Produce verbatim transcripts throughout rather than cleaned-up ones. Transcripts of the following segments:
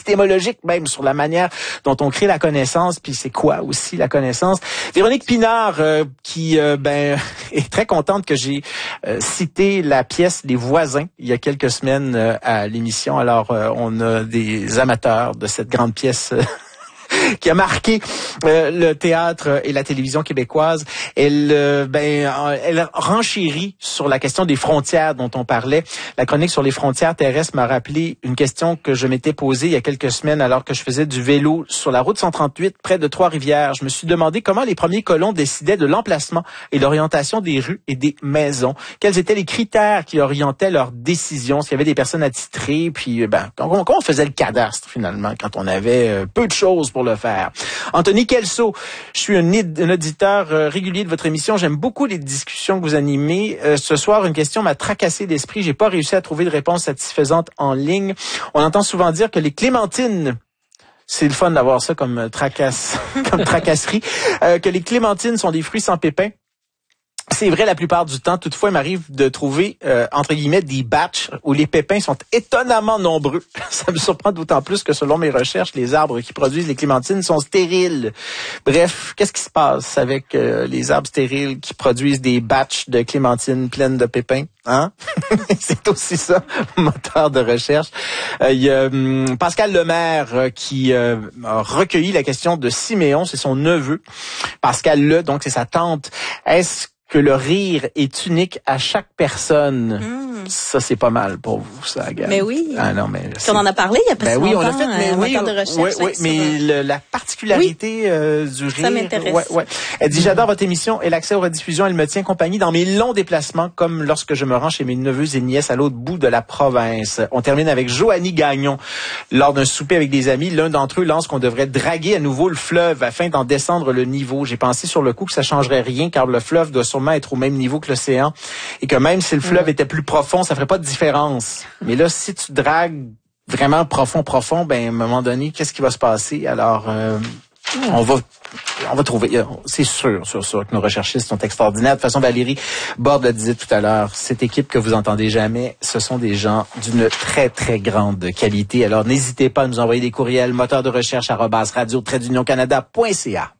épistémologique même sur la manière dont on crée la connaissance, puis c'est quoi aussi la connaissance. Véronique Pinard, euh, qui euh, ben est très contente que j'ai euh, cité la pièce Les Voisins il y a quelques semaines euh, à l'émission. Alors, euh, on a des amateurs de cette grande pièce euh, qui a marqué euh, le théâtre et la télévision québécoise. Elle, euh, ben, elle renchérit sur la question des frontières dont on parlait. La chronique sur les frontières terrestres m'a rappelé une question que je m'étais posée il y a quelques semaines alors que je faisais du vélo sur la route cent trente-huit près de Trois-Rivières. Je me suis demandé comment les premiers colons décidaient de l'emplacement et l'orientation des rues et des maisons. Quels étaient les critères qui orientaient leurs décisions? S'il y avait des personnes attitrées, puis ben, comment on faisait le cadastre finalement quand on avait peu de choses pour le faire. Anthony Kelso, je suis un, un auditeur euh, régulier de votre émission. J'aime beaucoup les discussions que vous animez. Euh, ce soir, une question m'a tracassé l'esprit. J'ai pas réussi à trouver de réponse satisfaisante en ligne. On entend souvent dire que les clémentines, c'est le fun d'avoir ça comme tracasse, comme tracasserie, euh, que les clémentines sont des fruits sans pépins. C'est vrai la plupart du temps. Toutefois, il m'arrive de trouver, euh, entre guillemets, des batchs où les pépins sont étonnamment nombreux. Ça me surprend d'autant plus que selon mes recherches, les arbres qui produisent les clémentines sont stériles. Bref, qu'est-ce qui se passe avec euh, les arbres stériles qui produisent des batchs de clémentines pleines de pépins? Hein? C'est aussi ça, moteur de recherche. Il euh, y a hum, Pascal Lemaire euh, qui euh, a recueilli la question de Siméon, c'est son neveu. Pascal Le, donc c'est sa tante. Est-ce que le rire est unique à chaque personne? Mmh. Ça, c'est pas mal pour vous, ça, Agathe. Mais oui. Ah non, mais on en a parlé il y a pas ben si oui, longtemps. on a fait, mais un oui, moteur de recherche. oui, oui, mais sur... le, la particularité oui. euh, du rire. Ça m'intéresse. Ouais, ouais. Elle dit, j'adore votre émission et l'accès aux rediffusions. Elle me tient compagnie dans mes longs déplacements, comme lorsque je me rends chez mes neveux et nièces à l'autre bout de la province. On termine avec Joanie Gagnon. Lors d'un souper avec des amis, l'un d'entre eux lance qu'on devrait draguer à nouveau le fleuve afin d'en descendre le niveau. J'ai pensé sur le coup que ça changerait rien, car le fleuve doit sûrement être au même niveau que l'océan et que même si le fleuve mmh. était plus profond, ça ferait pas de différence. Mais là, si tu dragues vraiment profond, profond, ben à un moment donné, qu'est-ce qui va se passer? Alors, euh, on va on va trouver, c'est sûr, sûr, sûr que nos recherchistes sont extraordinaires. De toute façon, Valérie Borde le disait tout à l'heure, cette équipe que vous entendez jamais, ce sont des gens d'une très, très grande qualité. Alors, n'hésitez pas à nous envoyer des courriels, moteur de recherche arobase radio tiret d'union canada point c a.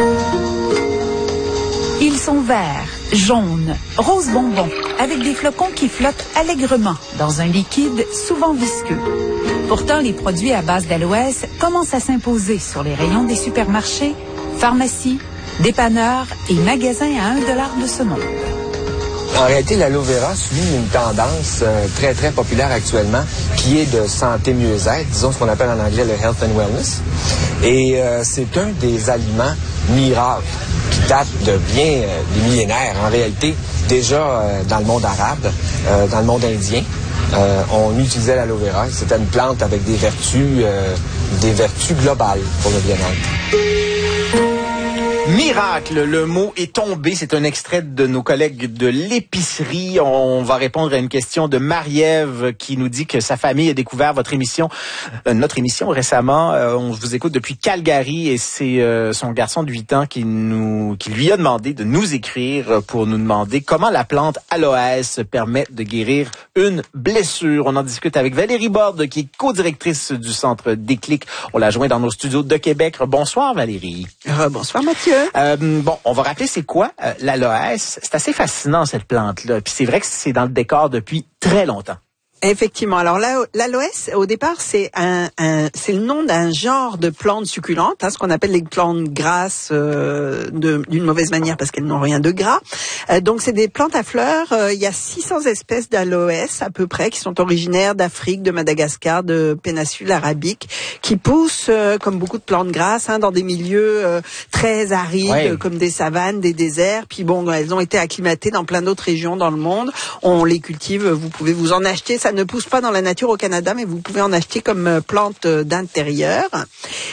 Ils sont verts, jaunes, rose bonbon, avec des flocons qui flottent allègrement dans un liquide souvent visqueux. Pourtant, les produits à base d'aloès commencent à s'imposer sur les rayons des supermarchés, pharmacies, dépanneurs et magasins à un dollar de ce monde. En réalité, l'aloe vera souligne une tendance euh, très, très populaire actuellement qui est de santé mieux-être, disons ce qu'on appelle en anglais le health and wellness. Et euh, c'est un des aliments miracles qui date de bien euh, des millénaires. En réalité, déjà euh, dans le monde arabe, euh, dans le monde indien, euh, on utilisait l'aloe vera. C'était une plante avec des vertus, euh, des vertus globales pour le bien-être. Miracle, le mot est tombé. C'est un extrait de nos collègues de l'épicerie. On va répondre à une question de Marie-Ève qui nous dit que sa famille a découvert votre émission, euh, notre émission récemment. Euh, on vous écoute depuis Calgary et c'est euh, son garçon de huit ans qui nous, qui lui a demandé de nous écrire pour nous demander comment la plante aloès permet de guérir une blessure. On en discute avec Valérie Borde qui est co-directrice du Centre Déclic. On l'a joint dans nos studios de Québec. Bonsoir Valérie. Euh, bonsoir Mathieu. Euh, bon, on va rappeler c'est quoi euh, l'aloès. C'est assez fascinant cette plante-là. Puis c'est vrai que c'est dans le décor depuis très longtemps. Effectivement. Alors là, l'aloès, au départ, c'est un, un c'est le nom d'un genre de plantes succulentes, hein, ce qu'on appelle les plantes grasses euh, de, d'une mauvaise manière parce qu'elles n'ont rien de gras. Euh, donc c'est des plantes à fleurs. Euh, il y a six cents espèces d'aloès à peu près qui sont originaires d'Afrique, de Madagascar, de péninsule arabique, qui poussent euh, comme beaucoup de plantes grasses hein, dans des milieux euh, très arides, ouais. comme des savanes, des déserts. Puis bon, elles ont été acclimatées dans plein d'autres régions dans le monde. On les cultive. Vous pouvez vous en acheter. Ça Ça ne pousse pas dans la nature au Canada, mais vous pouvez en acheter comme plante d'intérieur.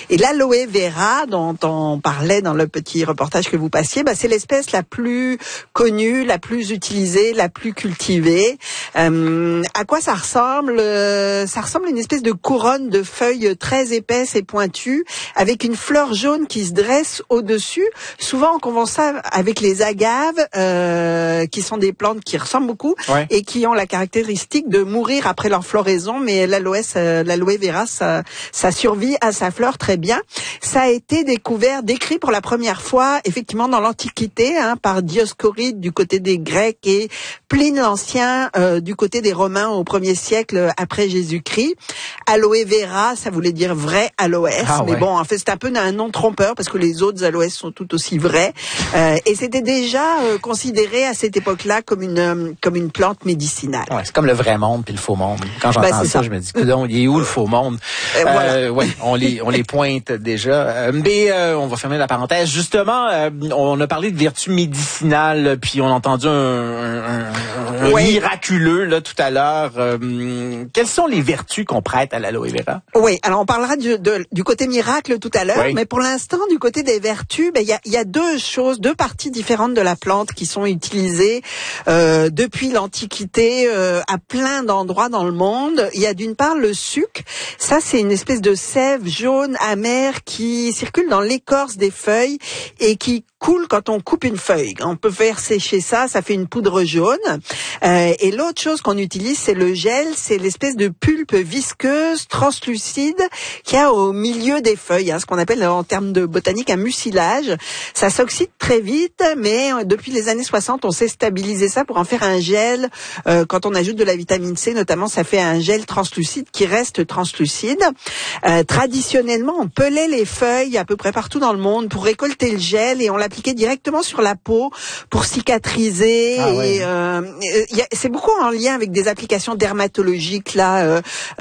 Et l'aloe vera, dont on parlait dans le petit reportage que vous passiez, bah, c'est l'espèce la plus connue, la plus utilisée, la plus cultivée. Euh, à quoi ça ressemble? Ça ressemble à une espèce de couronne de feuilles très épaisses et pointues, avec une fleur jaune qui se dresse au-dessus. Souvent, on confond ça avec les agaves, euh, qui sont des plantes qui ressemblent beaucoup, ouais, et qui ont la caractéristique de mourir après leur floraison, mais l'aloe, euh, l'aloe vera, ça, ça survit à sa fleur très bien. Ça a été découvert, décrit pour la première fois, effectivement, dans l'Antiquité, hein, par Dioscoride du côté des Grecs et Pline l'Ancien euh, du côté des Romains au premier siècle après Jésus-Christ. Aloe vera, ça voulait dire vrai aloès, ah, mais ouais, bon, en fait, c'est un peu un nom trompeur parce que les autres aloès sont tout aussi vrais. Euh, et c'était déjà euh, considéré à cette époque-là comme une euh, comme une plante médicinale. Ouais, c'est comme le vrai monde puis le faux monde. Quand j'entends ben, ça, ça, je me dis, coudonc, il est où le faux monde? Euh, voilà. euh, ouais, on les on les pointe déjà. Euh, mais euh, on va fermer la parenthèse. Justement, euh, on a parlé de vertus médicinales, puis on a entendu un, un, un, un oui. miraculeux là tout à l'heure. Euh, quelles sont les vertus qu'on prête à l'aloe vera? Oui, alors on parlera du, de, du côté miracle tout à l'heure, oui, mais pour l'instant, du côté des vertus, ben il y a, y a deux choses, deux parties différentes de la plante qui sont utilisées euh, depuis l'Antiquité euh, à plein d'endroits dans le monde. Il y a d'une part le suc. Ça, c'est une espèce de sève jaune amère qui circule dans l'écorce des feuilles et qui coule quand on coupe une feuille. On peut faire sécher ça, ça fait une poudre jaune. Euh, et l'autre chose qu'on utilise, c'est le gel, c'est l'espèce de pulpe visqueuse, translucide, qu'il y a au milieu des feuilles, hein, ce qu'on appelle en termes de botanique un mucilage. Ça s'oxyde très vite, mais depuis les années soixante, on sait stabiliser ça pour en faire un gel. Euh, quand on ajoute de la vitamine C, notamment, ça fait un gel translucide qui reste translucide. Euh, traditionnellement, on pelait les feuilles à peu près partout dans le monde pour récolter le gel et on l'appliquait directement sur la peau pour cicatriser. Ah, et ouais. euh, y a, c'est beaucoup en lien avec des applications dermatologiques là, euh,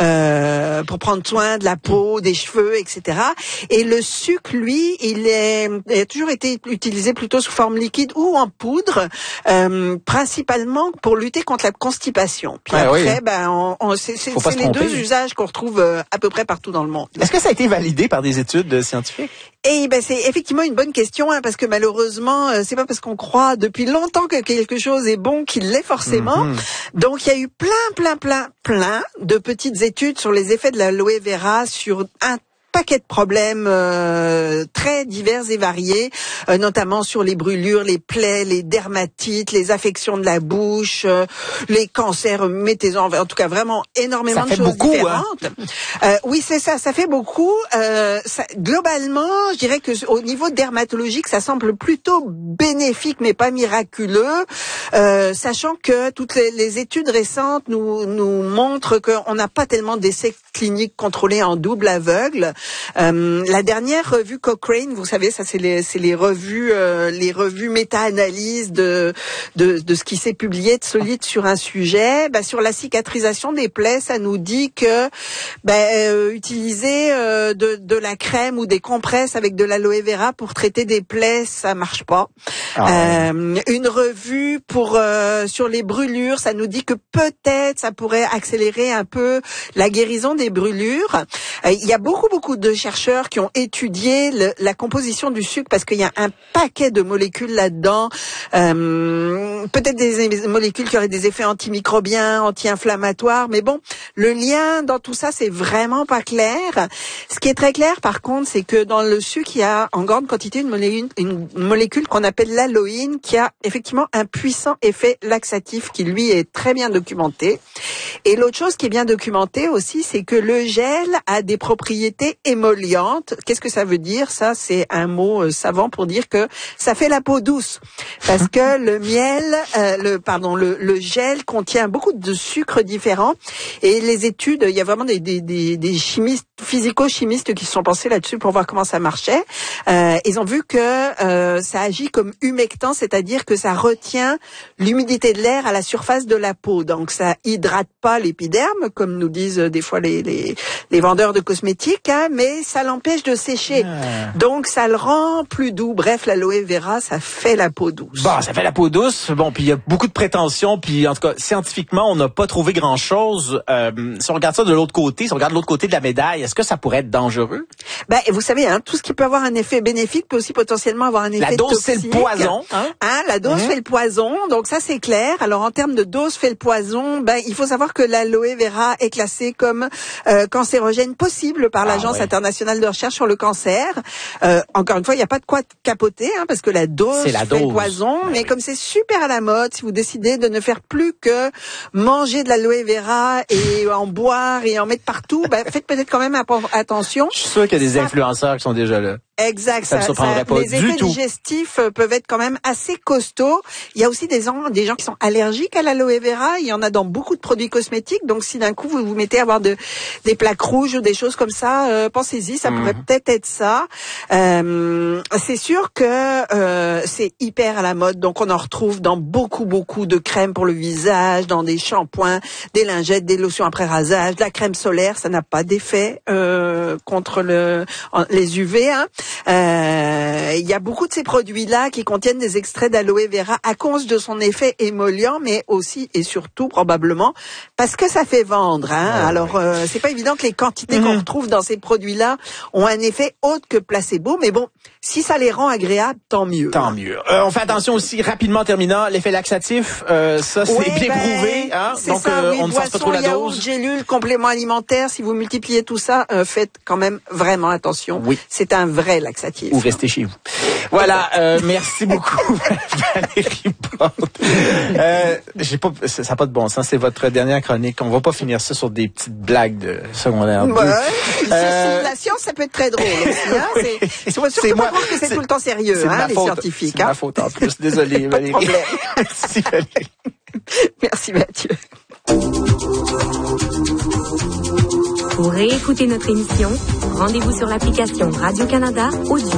euh, pour prendre soin de la peau, des cheveux, et cetera. Et le suc, lui, il, est, il a toujours été utilisé plutôt sous forme liquide ou en poudre, euh, principalement pour lutter contre la constipation. Puis ah, après, oui. ben, on, on, c'est, c'est, c'est les deux usages qu'on retrouve euh, à peu près partout dans le monde. Est-ce que ça a été validé par des études euh, scientifiques? Et ben c'est effectivement une bonne question, hein, parce que malheureusement, euh, c'est pas parce qu'on croit depuis longtemps que quelque chose est bon qu'il l'est forcément. Mm-hmm. Donc il y a eu plein, plein, plein, plein de petites études sur les effets de l'aloe vera sur un paquet de problèmes euh, très divers et variés, euh, notamment sur les brûlures, les plaies, les dermatites, les affections de la bouche, euh, les cancers, mettez-en, en tout cas vraiment énormément de choses beaucoup, différentes. Hein. Euh, oui, c'est ça, ça fait beaucoup. Euh, ça, globalement, je dirais que au niveau dermatologique, ça semble plutôt bénéfique, mais pas miraculeux, euh, sachant que toutes les, les études récentes nous, nous montrent qu'on n'a pas tellement d'essais cliniques contrôlés en double aveugle. Euh, la dernière revue Cochrane, vous savez, ça c'est les, c'est les revues, euh, les revues méta-analyses de, de de ce qui s'est publié de solide sur un sujet. Bah, sur la cicatrisation des plaies, ça nous dit que bah, euh, utiliser euh, de de la crème ou des compresses avec de l'aloe vera pour traiter des plaies, ça marche pas. Ah. Euh, une revue pour euh, sur les brûlures, ça nous dit que peut-être ça pourrait accélérer un peu la guérison des brûlures. Euh, il y a beaucoup beaucoup de chercheurs qui ont étudié le, la composition du sucre parce qu'il y a un paquet de molécules là-dedans. Euh, peut-être des molécules qui auraient des effets antimicrobiens, anti-inflammatoires, mais bon, le lien dans tout ça, c'est vraiment pas clair. Ce qui est très clair, par contre, c'est que dans le sucre, il y a en grande quantité une molécule, une molécule qu'on appelle l'aloïne, qui a effectivement un puissant effet laxatif qui, lui, est très bien documenté. Et l'autre chose qui est bien documentée aussi, c'est que le gel a des propriétés émollientes. Qu'est-ce que ça veut dire? Ça, c'est un mot euh, savant pour dire que ça fait la peau douce. Parce que le miel, euh, le pardon, le, le gel contient beaucoup de sucres différents. Et les études, il y a vraiment des, des, des, des chimistes, physico-chimistes qui se sont pensés là-dessus pour voir comment ça marchait. Euh, ils ont vu que euh, ça agit comme humectant, c'est-à-dire que ça retient l'humidité de l'air à la surface de la peau. Donc ça hydrate pas l'épiderme, comme nous disent des fois les, les, les vendeurs de cosmétiques, hein, mais ça l'empêche de sécher. Ah. Donc ça le rend plus doux. Bref, l'aloe vera, ça fait la peau douce. Bon, ça fait la peau douce. Bon, puis il y a beaucoup de prétentions, puis en tout cas, scientifiquement, on n'a pas trouvé grand-chose. Euh, si on regarde ça de l'autre côté, si on regarde l'autre côté de la médaille, est-ce que ça pourrait être dangereux? Ben, vous savez, hein, tout ce qui peut avoir un effet bénéfique peut aussi potentiellement avoir un effet La dose, toxique. c'est le poison. Hein? Hein, la dose mmh. fait le poison, donc ça c'est clair. Alors en termes de dose fait le poison, ben il faut savoir que l'aloe vera est classée comme euh, cancérogène possible par ah, l'Agence ouais. internationale de recherche sur le cancer. Euh, encore une fois, il n'y a pas de quoi capoter, hein, parce que la dose c'est la fait dose. le poison. Ben mais oui. comme c'est super à la mode, si vous décidez de ne faire plus que manger de l'aloe vera et en boire et en mettre partout, ben faites peut-être quand même attention. Je suis sûr qu'il y a des ça... influenceurs qui sont déjà là. Exact. Ça, ça, ça pas les du effets tout. digestifs peuvent être quand même assez costauds. Il y a aussi des gens, des gens qui sont allergiques à l'aloe vera. Il y en a dans beaucoup de produits cosmétiques. Donc, si d'un coup vous vous mettez à avoir de, des plaques rouges ou des choses comme ça, euh, pensez-y. Ça mmh. pourrait peut-être être ça. Euh, c'est sûr que euh, c'est hyper à la mode. Donc, on en retrouve dans beaucoup, beaucoup de crèmes pour le visage, dans des shampoings, des lingettes, des lotions après rasage, de la crème solaire. Ça n'a pas d'effet euh, contre le les U V. Hein. Euh, il y a beaucoup de ces produits-là qui contiennent des extraits d'aloe vera à cause de son effet émollient, mais aussi et surtout probablement parce que ça fait vendre. Hein. Ah, Alors, euh, c'est pas évident que les quantités mmh. qu'on retrouve dans ces produits-là ont un effet autre que placebo, mais bon, si ça les rend agréables, tant mieux. Tant mieux. Euh, on fait attention aussi, rapidement terminant, l'effet laxatif, euh, ça c'est oui, bien ben, prouvé. Hein. Donc, ça, euh, oui, on ne force pas trop la yaourt, dose. Gélules, compléments alimentaires, si vous multipliez tout ça, euh, faites quand même vraiment attention. Oui. C'est un vrai laxatif. Ou restez chez vous. Voilà, euh, merci beaucoup Valérie Plante. Euh, j'ai pas, ça n'a pas de bon sens, c'est votre dernière chronique. On va pas finir ça sur des petites blagues de secondaire. Ouais, euh, la science, ça peut être très drôle aussi. Hein. C'est, c'est surtout c'est pas moi, croire que c'est, c'est tout le temps sérieux, hein, les faute, scientifiques. C'est hein. ma faute en plus, désolé Valérie. Pas de problème. Merci Valérie. Merci Mathieu. Pour réécouter notre émission, rendez-vous sur l'application Radio-Canada Audio.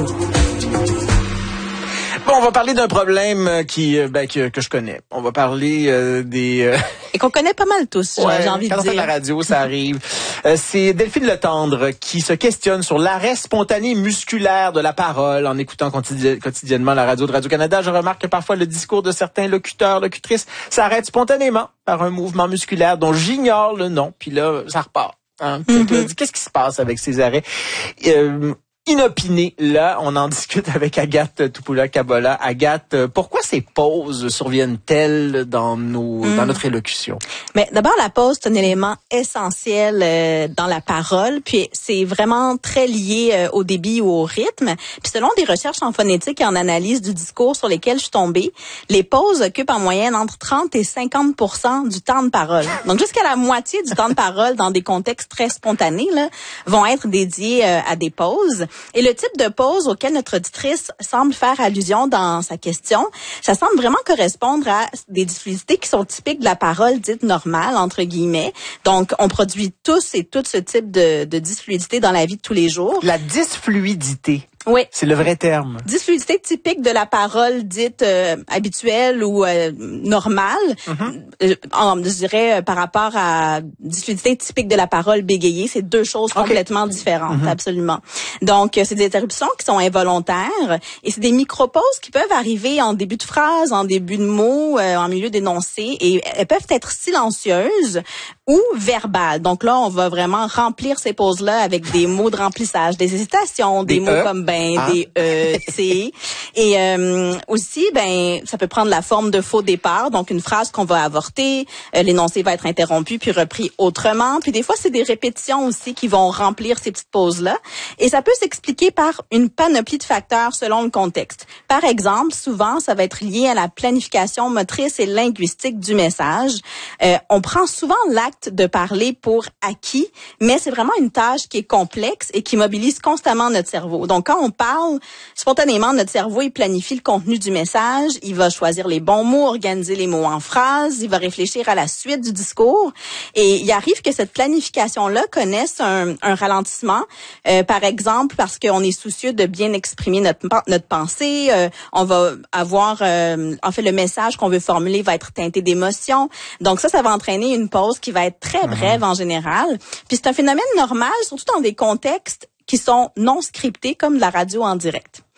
Bon, on va parler d'un problème qui, ben, que, que je connais. On va parler euh, des... Euh... Et qu'on connaît pas mal tous, ouais, j'ai envie de dire. Quand on fait de la radio, ça arrive. Euh, c'est Delphine Letendre qui se questionne sur l'arrêt spontané musculaire de la parole en écoutant quotidien, quotidiennement la radio de Radio-Canada. Je remarque que parfois le discours de certains locuteurs, locutrices s'arrête spontanément par un mouvement musculaire dont j'ignore le nom. Puis là, ça repart. Hein? Mm-hmm. Qu'est-ce qui se passe avec ces arrêts? Euh, Inopiné, là, on en discute avec Agathe Tupoula-Kabola. Agathe, pourquoi ces pauses surviennent-elles dans nos, mmh. dans notre élocution? Mais d'abord, la pause, c'est un élément essentiel euh, dans la parole, puis c'est vraiment très lié euh, au débit ou au rythme. Puis selon des recherches en phonétique et en analyse du discours sur lesquelles je suis tombée, les pauses occupent en moyenne entre trente et cinquante pour cent du temps de parole. Donc jusqu'à la moitié du temps de parole dans des contextes très spontanés là, vont être dédiés euh, à des pauses. Et le type de pause auquel notre auditrice semble faire allusion dans sa question, ça semble vraiment correspondre à des difficultés qui sont typiques de la parole dite normale, entre guillemets. Donc, on produit tous et toutes ce type de, de dysfluidité dans la vie de tous les jours. La dysfluidité. Oui. C'est le vrai terme. Dysfluidité typique de la parole dite euh, habituelle ou euh, normale. Mm-hmm. Euh, en, je dirais euh, par rapport à dysfluidité typique de la parole bégayée, c'est deux choses okay. complètement différentes, mm-hmm. absolument. Donc, euh, c'est des interruptions qui sont involontaires et c'est des micro-pauses qui peuvent arriver en début de phrase, en début de mot, euh, en milieu d'énoncé et elles peuvent être silencieuses ou verbales. Donc là, on va vraiment remplir ces pauses-là avec des mots de remplissage, des hésitations, des, des mots e. comme ben ah. des euh, tu et euh, aussi ben ça peut prendre la forme de faux départ, donc une phrase qu'on va avorter, euh, l'énoncé va être interrompu puis repris autrement, puis des fois c'est des répétitions aussi qui vont remplir ces petites pauses là et ça peut s'expliquer par une panoplie de facteurs selon le contexte. Par exemple, souvent ça va être lié à la planification motrice et linguistique du message. Euh, on prend souvent l'acte de parler pour acquis, mais c'est vraiment une tâche qui est complexe et qui mobilise constamment notre cerveau. Donc quand on parle, spontanément, notre cerveau, il planifie le contenu du message, il va choisir les bons mots, organiser les mots en phrases, il va réfléchir à la suite du discours. Et il arrive que cette planification-là connaisse un, un ralentissement, euh, par exemple, parce qu'on est soucieux de bien exprimer notre, notre pensée, euh, on va avoir, euh, en fait, le message qu'on veut formuler va être teinté d'émotion. Donc ça, ça va entraîner une pause qui va être très brève en général. Puis c'est un phénomène normal, surtout dans des contextes qui sont non scriptés comme de la radio en direct.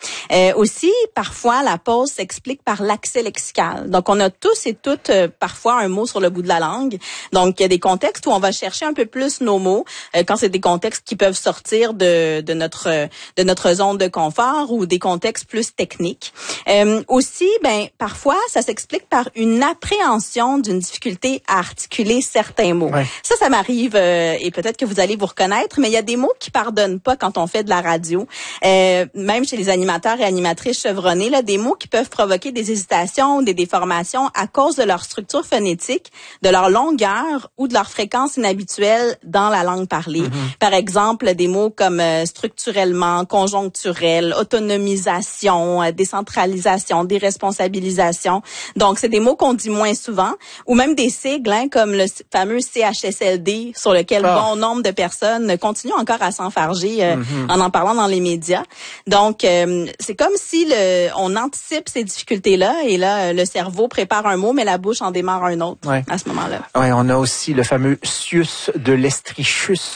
Euh, aussi, parfois, la pause s'explique par l'accès lexical. Donc, on a tous et toutes euh, parfois un mot sur le bout de la langue. Donc, il y a des contextes où on va chercher un peu plus nos mots, euh, quand c'est des contextes qui peuvent sortir de, de notre de notre zone de confort ou des contextes plus techniques. Euh, aussi, ben parfois, ça s'explique par une appréhension d'une difficulté à articuler certains mots. Ouais. Ça, ça m'arrive euh, et peut-être que vous allez vous reconnaître, mais il y a des mots qui pardonnent pas quand on fait de la radio. Euh, même chez les animateurs et animatrices chevronnés, là, des mots qui peuvent provoquer des hésitations ou des déformations à cause de leur structure phonétique, de leur longueur ou de leur fréquence inhabituelle dans la langue parlée. Mm-hmm. Par exemple, des mots comme euh, structurellement, conjoncturel, autonomisation, euh, décentralisation, déresponsabilisation. Donc, c'est des mots qu'on dit moins souvent, ou même des sigles hein, comme le fameux C H S L D, sur lequel oh. bon nombre de personnes continuent encore à s'enfarger euh, mm-hmm. en en parlant dans les médias. Donc, euh, c'est comme si le, on anticipe ces difficultés-là, et là, le cerveau prépare un mot, mais la bouche en démarre un autre ouais. à ce moment-là. Oui, on a aussi le fameux sius de l'estrichus.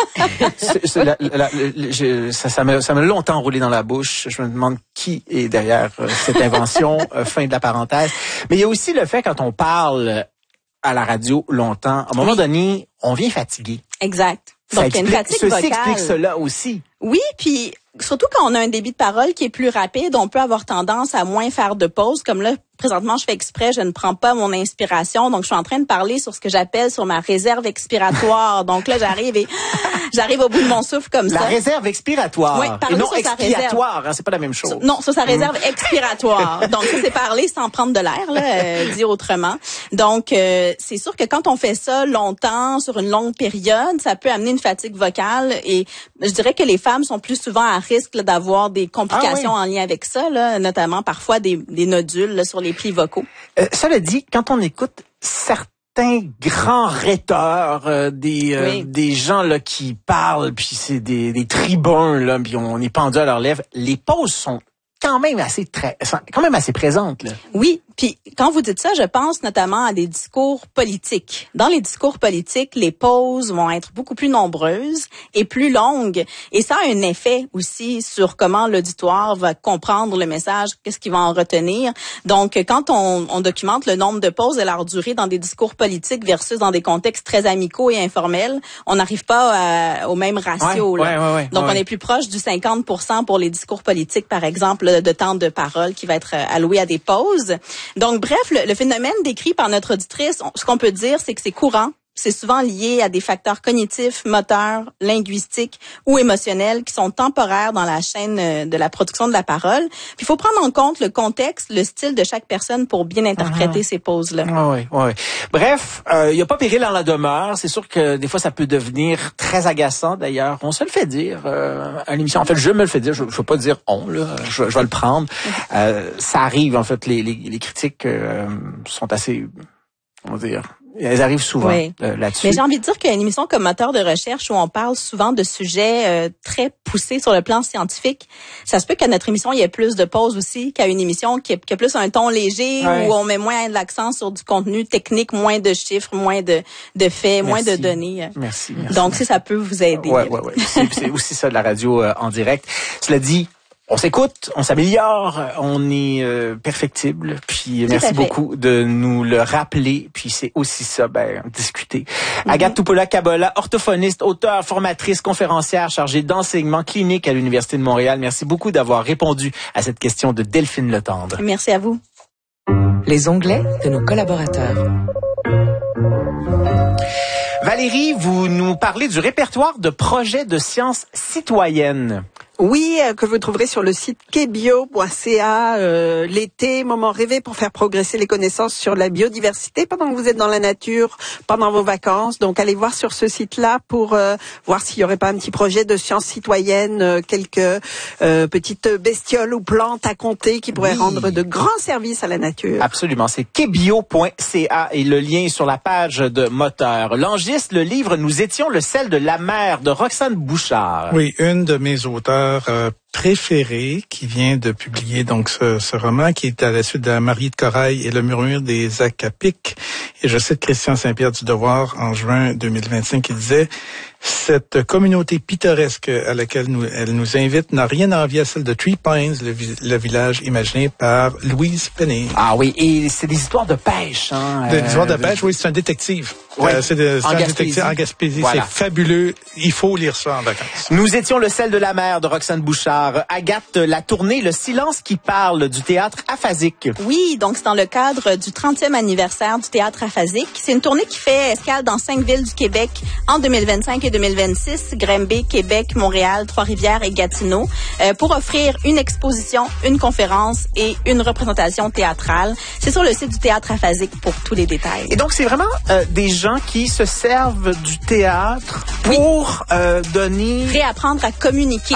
c'est, la, la, la, je, ça, ça m'a, ça m'a longtemps roulé dans la bouche. Je me demande qui est derrière euh, cette invention. euh, fin de la parenthèse. Mais il y a aussi le fait, quand on parle à la radio longtemps, à un moment oui. donné, on vient fatigué. Exact. Ça Donc, il y a une fatigue ceci vocale. explique cela aussi. Oui, puis surtout quand on a un débit de parole qui est plus rapide, on peut avoir tendance à moins faire de pauses. Comme là, présentement, je fais exprès, je ne prends pas mon inspiration. Donc, je suis en train de parler sur ce que j'appelle sur ma réserve expiratoire. Donc là, j'arrive et j'arrive au bout de mon souffle comme la ça. La réserve expiratoire. Oui, et non expiatoire, hein, c'est pas la même chose. Non, sur sa réserve expiratoire. Donc, ça, c'est parler sans prendre de l'air, là, euh, dit autrement. Donc, euh, c'est sûr que quand on fait ça longtemps, sur une longue période, ça peut amener une fatigue vocale. Et je dirais que les femmes sont plus souvent à risque là, d'avoir des complications ah, oui. en lien avec ça, là, notamment parfois des, des nodules là, sur les plis vocaux. Euh, cela dit, quand on écoute certains grands rhéteurs, euh, des euh, oui. des gens là qui parlent, puis c'est des, des tribuns là, puis on est pendu à leurs lèvres, les pauses sont quand même assez très, quand même assez présentes là. Oui. Puis, quand vous dites ça, je pense notamment à des discours politiques. Dans les discours politiques, les pauses vont être beaucoup plus nombreuses et plus longues. Et ça a un effet aussi sur comment l'auditoire va comprendre le message, qu'est-ce qu'il va en retenir. Donc, quand on, on documente le nombre de pauses et leur durée dans des discours politiques versus dans des contextes très amicaux et informels, on n'arrive pas à, au même ratio. Ouais, là. Ouais, ouais, ouais, Donc, ouais. on est plus proche du cinquante pour cent pour les discours politiques, par exemple, de temps de parole qui va être alloué à des pauses. Donc, bref, le, le phénomène décrit par notre auditrice, on, ce qu'on peut dire, c'est que c'est courant. C'est souvent lié à des facteurs cognitifs, moteurs, linguistiques ou émotionnels qui sont temporaires dans la chaîne de la production de la parole. Puis il faut prendre en compte le contexte, le style de chaque personne pour bien interpréter uh-huh. ces pauses-là. Oui, oui. Bref, il euh, n'y a pas péril en la demeure. C'est sûr que des fois, ça peut devenir très agaçant. D'ailleurs, on se le fait dire euh, à l'émission. En fait, je me le fais dire. Je ne veux pas dire on, là. Je, je vais le prendre. Euh, ça arrive, en fait. Les, les, les critiques euh, sont assez, on va dire... Elles arrivent souvent oui. euh, là-dessus. Mais j'ai envie de dire qu'il y a une émission comme Moteur de recherche où on parle souvent de sujets euh, très poussés sur le plan scientifique. Ça se peut qu'à notre émission, il y ait plus de pauses aussi qu'à une émission qui a, qui a plus un ton léger oui. où on met moins l'accent sur du contenu technique, moins de chiffres, moins de, de faits, merci. moins de données. Merci, merci. Donc, si ça peut vous aider. Oui, oui, oui. C'est, c'est aussi ça de la radio euh, en direct. Cela dit, on s'écoute, on s'améliore, on est euh, perfectible. Puis Tout merci beaucoup de nous le rappeler. Puis c'est aussi ça, ben discuter. Mm-hmm. Agathe Tupola-Cabola, orthophoniste, auteure, formatrice, conférencière chargée d'enseignement clinique à l'Université de Montréal. Merci beaucoup d'avoir répondu à cette question de Delphine Letendre. Merci à vous. Les onglets de nos collaborateurs. Valérie, vous nous parlez du répertoire de projets de sciences citoyennes. Oui, euh, que vous trouverez sur le site quebio point c a. Euh, l'été, moment rêvé pour faire progresser les connaissances sur la biodiversité pendant que vous êtes dans la nature, pendant vos vacances. Donc, allez voir sur ce site-là pour euh, voir s'il n'y aurait pas un petit projet de sciences citoyennes, euh, quelques euh, petites bestioles ou plantes à compter qui pourraient oui. rendre de grands services à la nature. Absolument, c'est quebio point c a et le lien est sur la page de Moteur. Langiste, le livre « Nous étions le sel de la mer » de Roxane Bouchard. Oui, une de mes auteurs Euh, préféré qui vient de publier donc ce, ce roman qui est à la suite de La Mariée de Corail et Le murmure des Acapiques. Et je cite Christian Saint-Pierre du Devoir en juin deux mille vingt-cinq qui disait « Cette communauté pittoresque à laquelle nous, elle nous invite n'a rien à envier à celle de Three Pines, le, le village imaginé par Louise Penny. » Ah oui, et c'est des histoires de pêche. Hein, Des euh, histoires de pêche, oui, c'est un détective. Oui, euh, c'est de, c'est en un Gaspésie. détective en Gaspésie. Voilà. C'est fabuleux. Il faut lire ça en vacances. Nous étions Le sel de la mer de Roxane Bouchard. Agathe, la tournée Le silence qui parle du théâtre aphasique. Oui, donc c'est dans le cadre du trentième anniversaire du théâtre aphasique. C'est une tournée qui fait escale dans cinq villes du Québec en deux mille vingt-cinq et deux mille vingt-six, Granby, Québec, Montréal, Trois-Rivières et Gatineau, euh, pour offrir une exposition, une conférence et une représentation théâtrale. C'est sur le site du théâtre aphasique pour tous les détails. Et donc, c'est vraiment euh, des gens qui se servent du théâtre pour oui. euh, donner... Réapprendre à communiquer.